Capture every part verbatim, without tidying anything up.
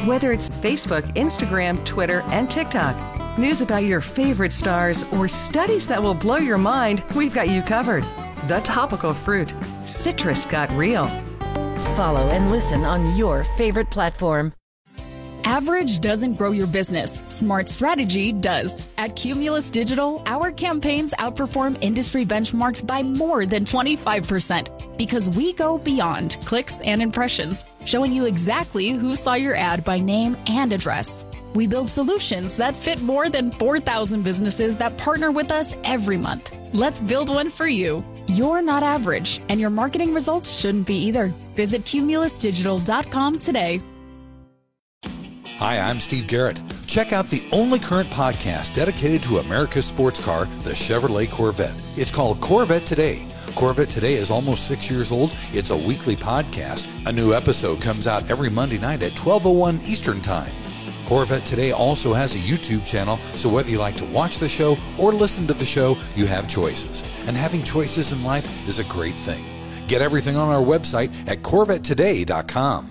Whether it's Facebook, Instagram, Twitter, and TikTok, news about your favorite stars, or studies that will blow your mind, we've got you covered. The Topical Fruit. Citrus got real. Follow and listen on your favorite platform. Average doesn't grow your business. Smart strategy does. At Cumulus Digital, our campaigns outperform industry benchmarks by more than twenty-five percent because we go beyond clicks and impressions, showing you exactly who saw your ad by name and address. We build solutions that fit more than four thousand businesses that partner with us every month. Let's build one for you. You're not average, and your marketing results shouldn't be either. Visit cumulus digital dot com today. Hi, I'm Steve Garrett. Check out the only current podcast dedicated to America's sports car, the Chevrolet Corvette. It's called Corvette Today. Corvette Today is almost six years old. It's a weekly podcast. A new episode comes out every Monday night at twelve oh one Eastern Time. Corvette Today also has a YouTube channel, so whether you like to watch the show or listen to the show, you have choices. And having choices in life is a great thing. Get everything on our website at corvette today dot com.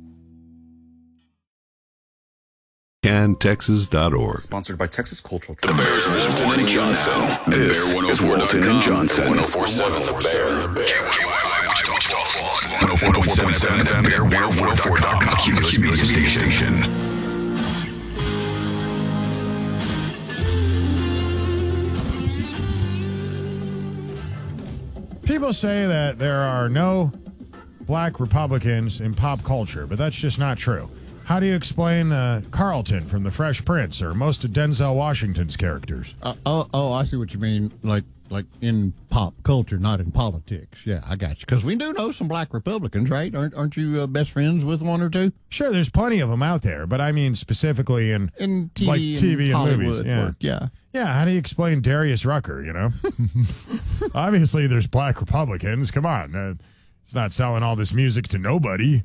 can texas dot org. Sponsored by Texas Cultural The Bears, Walton and Johnson. This is Walton and Johnson. one oh four point seven The Bear. one oh four point seven F M, Bear, one oh four dot com, Cumulus Media Station. People say that there are no black Republicans in pop culture, but that's just not true. How do you explain uh, Carlton from The Fresh Prince or most of Denzel Washington's characters? Uh, oh, oh, I see what you mean. Like, like in pop culture, not in politics. Yeah, I got you. Because we do know some black Republicans, right? Aren't aren't you uh, best friends with one or two? Sure, there's plenty of them out there, but I mean specifically in in T V, like T V and, and movies. Hollywood Yeah. work. Yeah. Yeah, how do you explain Darius Rucker, you know? Obviously, there's black Republicans. Come on. Uh, it's not selling all this music to nobody.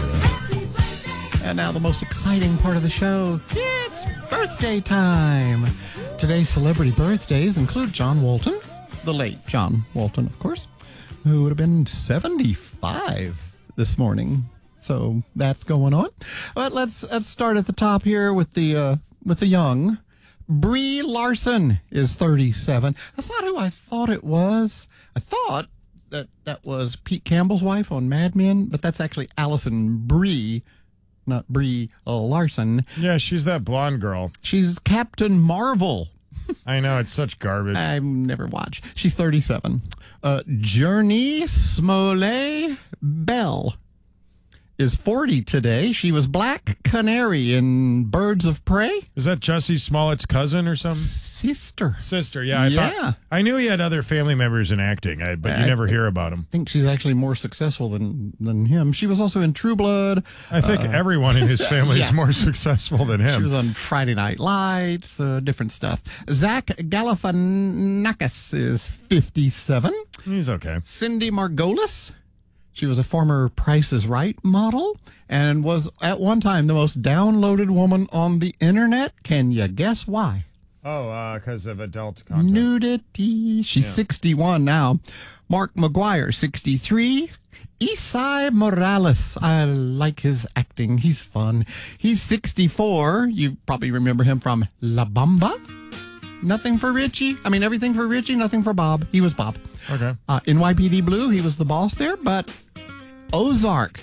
And now the most exciting part of the show. It's birthday time. Today's celebrity birthdays include John Walton, the late John Walton, of course, who would have been seventy-five this morning. So that's going on. But let's let's start at the top here with the uh, with the young. Brie Larson is thirty-seven. That's not who I thought it was. I thought that that was Pete Campbell's wife on Mad Men, but that's actually Allison Brie, not Brie Larson. Yeah, she's that blonde girl. She's Captain Marvel. I know, it's such garbage. I've never watched. She's thirty-seven. Uh, Journey Smollett Bell is forty today. She was Black Canary in Birds of Prey. Is that Jussie Smollett's cousin or something? Sister. Sister, yeah. I Yeah. Thought, I knew he had other family members in acting, I, but you I never think- hear about him. I think she's actually more successful than, than him. She was also in True Blood. I think Uh, everyone in his family yeah. is more successful than him. She was on Friday Night Lights, uh, different stuff. Zach Galifianakis is fifty-seven. He's okay. Cindy Margolis. She was a former Price is Right model and was at one time the most downloaded woman on the internet. Can you guess why? Oh, because of adult content. Nudity. She's Yeah. sixty-one now. Mark McGuire, sixty-three. Isai Morales. I like his acting. He's fun. He's sixty-four. You probably remember him from La Bamba. Nothing for Richie. I mean, everything for Richie, nothing for Bob. He was Bob. Okay. Uh, N Y P D Blue, he was the boss there, but Ozark.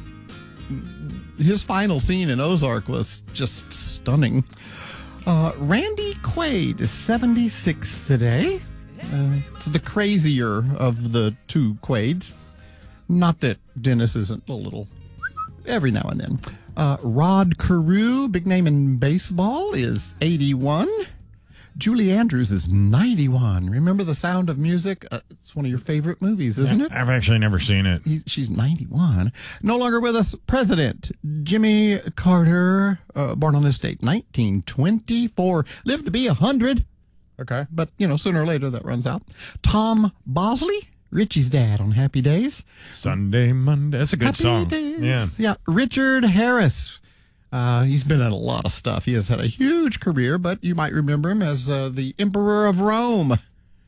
His final scene in Ozark was just stunning. Uh, Randy Quaid is seventy-six today. Uh, it's the crazier of the two Quaids. Not that Dennis isn't a little every now and then. Uh, Rod Carew, big name in baseball, is eighty-one. Julie Andrews is ninety-one. Remember The Sound of Music? Uh, it's one of your favorite movies, isn't it? I've actually never seen it. He, she's ninety-one. No longer with us, President Jimmy Carter, uh, born on this date, nineteen twenty-four. Lived to be one hundred. Okay. But, you know, sooner or later that runs out. Tom Bosley, Richie's dad on Happy Days. Sunday, Monday. That's a good Happy song. Days. Yeah. Yeah. Richard Harris. Uh, he's been in a lot of stuff. He has had a huge career, but you might remember him as uh, the Emperor of Rome.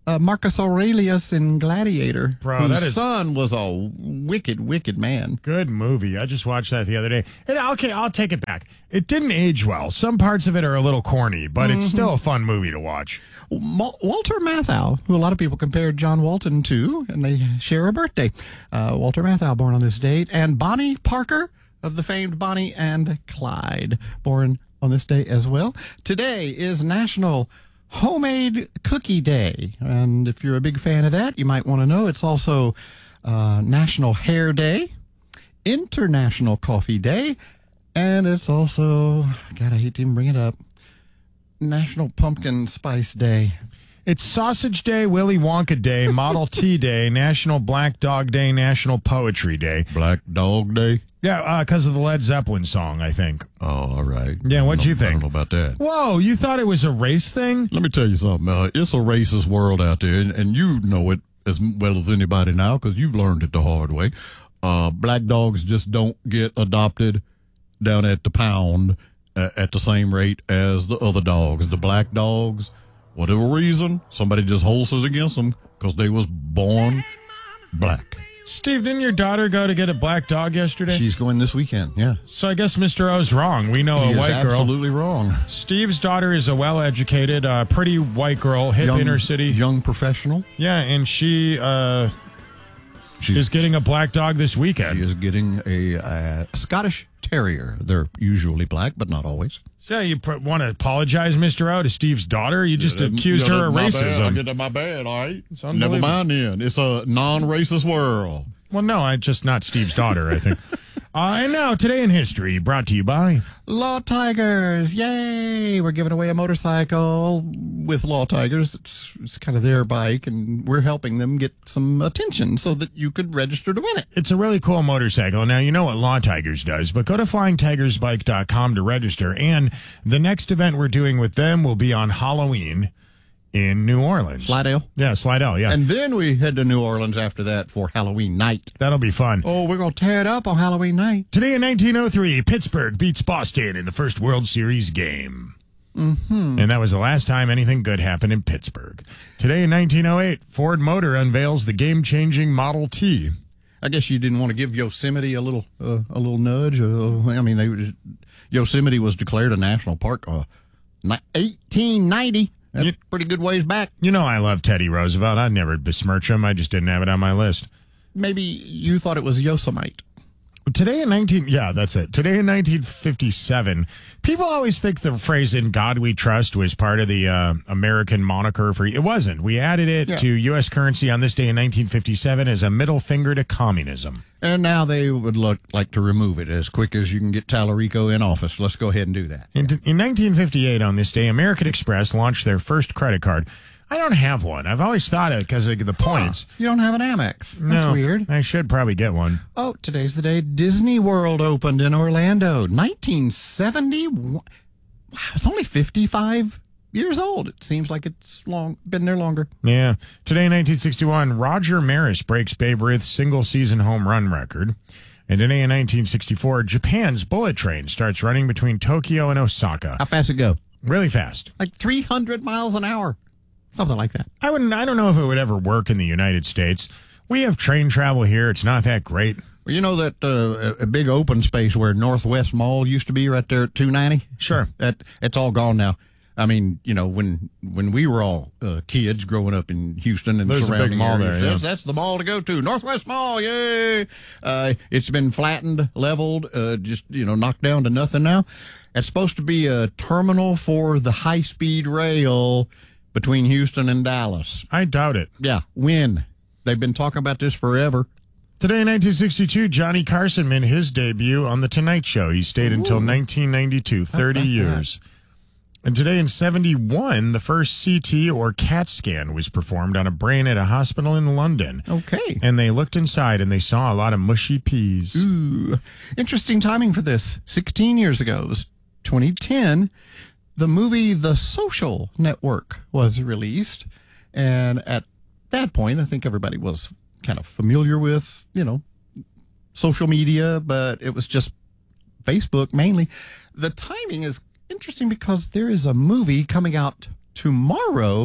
uh, Marcus Aurelius in Gladiator. Bro, whose that is- son was a wicked, wicked man. Good movie. I just watched that the other day. And, okay, I'll take it back. It didn't age well. Some parts of it are a little corny, but it's still a fun movie to watch. Mal- Walter Matthau, who a lot of people compared John Walton to, and they share a birthday. Uh, Walter Matthau, born on this date, and Bonnie Parker of the famed Bonnie and Clyde, born on this day as well. Today is National Homemade Cookie Day, and if you're a big fan of that, you might want to know it's also uh, National Hair Day, International Coffee Day, and it's also, God, I hate to even bring it up, National Pumpkin Spice Day. It's Sausage Day, Willy Wonka Day, Model T Day, National Black Dog Day, National Poetry Day. Black Dog Day? Yeah, because of the Led Zeppelin song, I think. Oh, all right. Yeah, what'd you think? I don't know about that. Whoa, you thought it was a race thing? Let me tell you something. Uh, it's a racist world out there, and, and you know it as well as anybody now because you've learned it the hard way. Uh, black dogs just don't get adopted down at the pound uh, at the same rate as the other dogs. The black dogs, whatever reason, somebody just holds it against them because they was born black. Steve, didn't your daughter go to get a black dog yesterday? She's going this weekend, yeah. So I guess Mister O's wrong. We know He a is white girl. absolutely wrong. Steve's daughter is a well-educated, uh, pretty white girl, hip Young, inner city. Young professional. Yeah, and she uh, She's is getting a black dog this She weekend. is getting a uh, Scottish Terrier. They're usually black, but not always. So you pr- want to apologize, Mister O, to Steve's daughter? You just Yeah, accused yeah, her of that's my bad. I racism. get that my bad, all right? It's Never unbelievable. mind then. It's a non-racist world. Well, no, I just not Steve's daughter, I think. uh, and now, Today in History, brought to you by... Law Tigers, yay! We're giving away a motorcycle with Law Tigers. It's, it's kind of their bike, and we're helping them get some attention so that you could register to win it. It's a really cool motorcycle. Now, you know what Law Tigers does, but go to flying tigers bike dot com to register. And the next event we're doing with them will be on Halloween in New Orleans. Slidell. Yeah, Slidell, yeah. And then we head to New Orleans after that for Halloween night. That'll be fun. Oh, we're going to tear it up on Halloween night. Today in nineteen oh three, Pittsburgh beats Boston in the first World Series game. Mm-hmm. And that was the last time anything good happened in Pittsburgh. Today in nineteen oh eight, Ford Motor unveils the game-changing Model T. I guess you didn't want to give Yosemite a little uh, a little nudge. Uh, I mean, they, Yosemite was declared a national park uh, eighteen ninety. That's You- a pretty good ways back. You know I love Teddy Roosevelt. I'd never besmirch him. I just didn't have it on my list. Maybe you thought it was Yosemite. Today in nineteen yeah, that's it. Today in nineteen fifty-seven, people always think the phrase "In God We Trust" was part of the uh, American moniker for it wasn't. We added it Yeah. to U S currency on this day in nineteen fifty-seven as a middle finger to communism. And now they would look like to remove it as quick as you can get Tallarico in office. Let's go ahead and do that. In, in nineteen fifty-eight, on this day, American Express launched their first credit card. I don't have one. I've always thought it because of the points. You don't have an Amex. That's No, weird. I should probably get one. Oh, today's the day Disney World opened in Orlando. nineteen seventy. Wow, it's only fifty-five years old. It seems like it's long been there longer. Yeah. Today in nineteen sixty-one, Roger Maris breaks Babe Ruth's single-season home run record. And today in nineteen sixty-four, Japan's bullet train starts running between Tokyo and Osaka. How fast it go? Really fast. Like three hundred miles an hour. Something like that. I wouldn't. I don't know if it would ever work in the United States. We have train travel here. It's not that great. Well, you know that uh, a big open space where Northwest Mall used to be right there at two ninety? Sure. That it's all gone now. I mean, you know, when when we were all uh, kids growing up in Houston and There's a big surrounding mall areas, there, yeah. that's, that's the mall to go to. Northwest Mall, yay! Uh, it's been flattened, leveled, uh, just, you know, knocked down to nothing now. It's supposed to be a terminal for the high-speed rail between Houston and Dallas. I doubt it. Yeah, when? They've been talking about this forever. Today in nineteen sixty-two, Johnny Carson made his debut on The Tonight Show. He stayed until nineteen ninety-two, thirty years. And today in seventy-one, the first C T or CAT scan was performed on a brain at a hospital in London. Okay. And they looked inside and they saw a lot of mushy peas. Ooh, interesting timing for this. sixteen years ago, it was twenty ten, the movie The Social Network was released. And at that point, I think everybody was kind of familiar with, you know, social media, but it was just Facebook mainly. The timing is interesting because there is a movie coming out tomorrow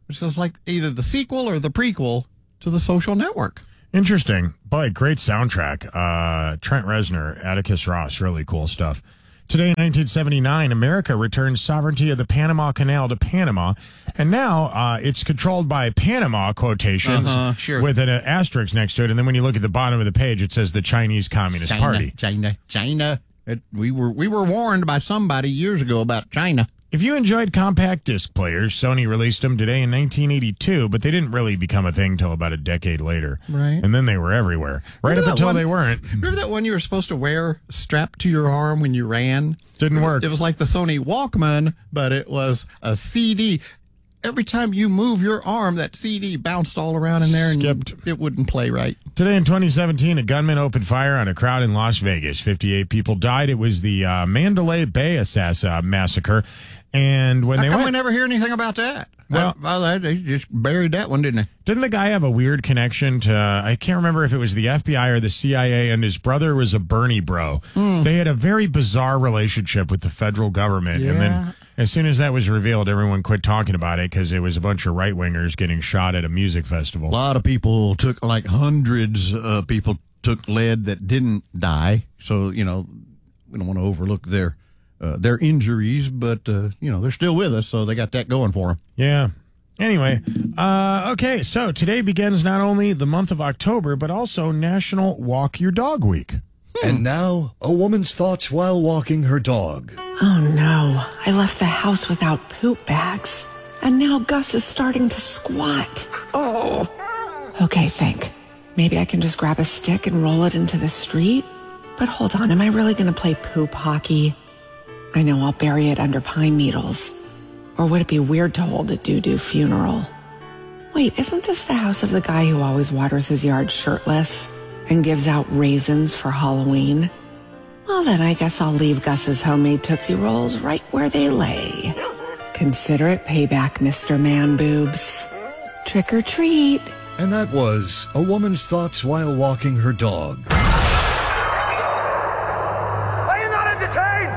which is like either the sequel or the prequel to The Social Network. Interesting. Boy, great soundtrack. Uh, Trent Reznor, Atticus Ross, really cool stuff. Today in nineteen seventy-nine, America returned sovereignty of the Panama Canal to Panama, and now uh, it's controlled by Panama quotations uh-huh, sure. with an asterisk next to it, and then when you look at the bottom of the page, it says the Chinese Communist China, Party. China, China. It, we were we were warned by somebody years ago about China. If you enjoyed compact disc players, Sony released them today in nineteen eighty-two, but they didn't really become a thing till about a decade later. Right. And then they were everywhere. Right Remember up until one, they weren't. Remember that one you were supposed to wear strapped to your arm when you ran? Didn't work. It was like the Sony Walkman, but it was a C D. Every time you move your arm, that C D bounced all around in there and Skipped. it wouldn't play right. Today in twenty seventeen, a gunman opened fire on a crowd in Las Vegas. fifty-eight people died. It was the uh, Mandalay Bay Assassin massacre. And when How they come went, we never hear anything about that? Well- Well, well, they just buried that one, didn't they? didn't the guy have a weird connection to, I can't remember if it was the F B I or the C I A, and his brother was a Bernie bro. Mm. They had a very bizarre relationship with the federal government. And Yeah. then as soon as that was revealed, everyone quit talking about it because it was a bunch of right-wingers getting shot at a music festival. A lot of people took, like hundreds of people took lead that didn't die. So, you know, we don't want to overlook their uh, their injuries, but, uh, you know, they're still with us, so they got that going for them. Yeah. Anyway, uh, okay, so today begins not only the month of October, but also National Walk Your Dog Week. And now, a woman's thoughts while walking her dog. Oh no, I left the house without poop bags. And now Gus is starting to squat. Oh. Okay, think. Maybe I can just grab a stick and roll it into the street? But hold on, am I really going to play poop hockey? I know I'll bury it under pine needles. Or would it be weird to hold a doo-doo funeral? Wait, isn't this the house of the guy who always waters his yard shirtless and gives out raisins for Halloween? Well, then I guess I'll leave Gus's homemade Tootsie Rolls right where they lay. Consider it payback, Mister Man Boobs. Trick or treat. And that was a woman's thoughts while walking her dog. Are you not entertained?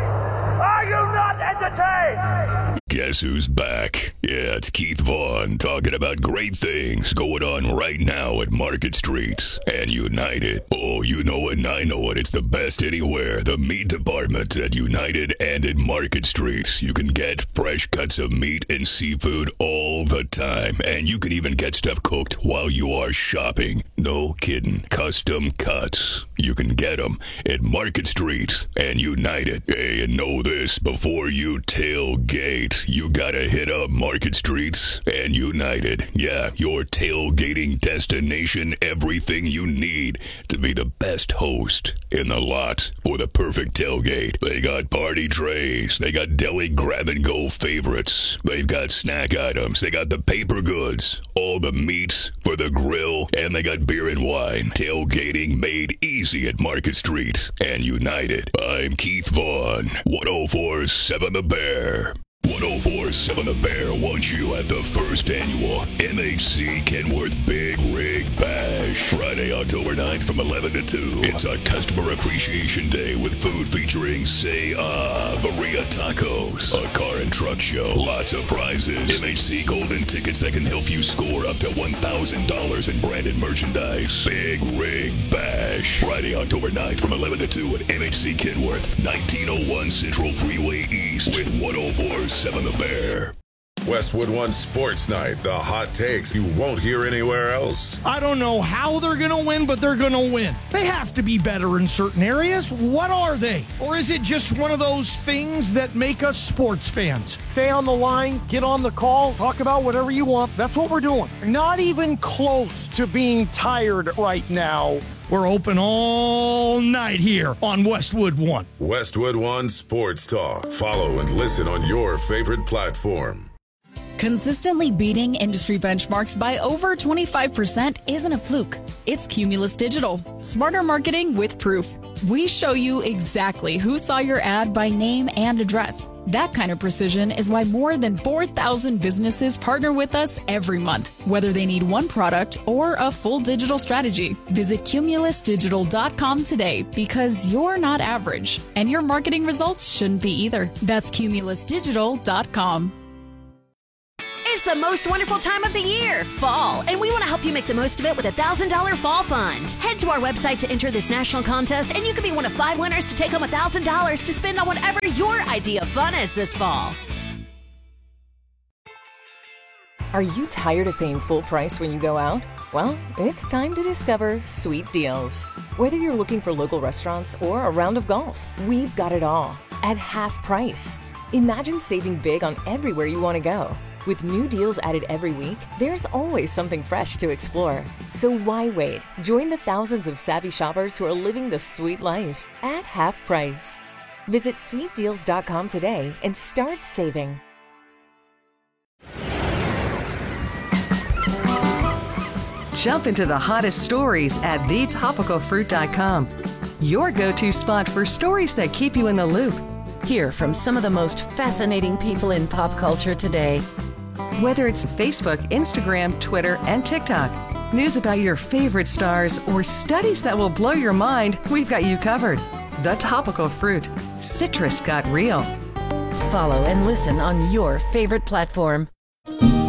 Are you not entertained? Guess who's back? Yeah, it's Keith Vaughn talking about great things going on right now at Market Street and United. Oh, you know it and I know it. It's the best anywhere. The meat department at United and at Market Street. You can get fresh cuts of meat and seafood all the time. And you can even get stuff cooked while you are shopping. No kidding. Custom cuts. You can get them at Market Street and United. Hey, and know this, before you tailgate, you gotta hit up Market Street and United. Yeah, your tailgating destination, everything you need to be the best host in the lot for the perfect tailgate. They got party trays, they got deli grab-and-go favorites, they've got snack items, they got the paper goods, all the meats for the grill, and they got beer and wine. Tailgating made easy at Market Street and United. I'm Keith Vaughn, one oh four point seven The Bear. one oh four point seven The Bear wants you at the first annual M H C Kenworth Big Rig Bash, Friday, October ninth from eleven to two. It's a customer appreciation day with food featuring Say Ah, Maria Tacos, a car and truck show, lots of prizes, M H C Golden tickets that can help you score up to one thousand dollars in branded merchandise. Big Rig Bash, Friday, October ninth from eleven to two at M H C Kenworth, nineteen oh one Central Freeway East with one oh four point seven The Bear. Westwood One Sports Night, the hot takes you won't hear anywhere else. I don't know how they're going to win, but they're going to win. They have to be better in certain areas. What are they? Or is it just one of those things that make us sports fans? Stay on the line, get on the call, talk about whatever you want. That's what we're doing. Not even close to being tired right now. We're open all night here on Westwood One. Westwood One Sports Talk. Follow and listen on your favorite platform. Consistently beating industry benchmarks by over twenty-five percent isn't a fluke. It's Cumulus Digital. Smarter marketing with proof. We show you exactly who saw your ad by name and address. That kind of precision is why more than four thousand businesses partner with us every month, whether they need one product or a full digital strategy. Visit cumulus digital dot com today because you're not average, and your marketing results shouldn't be either. That's cumulus digital dot com. It's the most wonderful time of the year, fall, and we want to help you make the most of it with a one thousand dollars Fall Fund. Head to our website to enter this national contest, and you could be one of five winners to take home one thousand dollars to spend on whatever your idea of fun is this fall. Are you tired of paying full price when you go out? Well, it's time to discover Sweet Deals. Whether you're looking for local restaurants or a round of golf, we've got it all at half price. Imagine saving big on everywhere you want to go. With new deals added every week, there's always something fresh to explore. So why wait? Join the thousands of savvy shoppers who are living the sweet life at half price. Visit sweet deals dot com today and start saving. Jump into the hottest stories at the topical fruit dot com. Your go-to spot for stories that keep you in the loop. Hear from some of the most fascinating people in pop culture today. Whether it's Facebook, Instagram, Twitter, and TikTok, news about your favorite stars, or studies that will blow your mind, we've got you covered. The Topical Fruit. Citrus got real. Follow and listen on your favorite platform.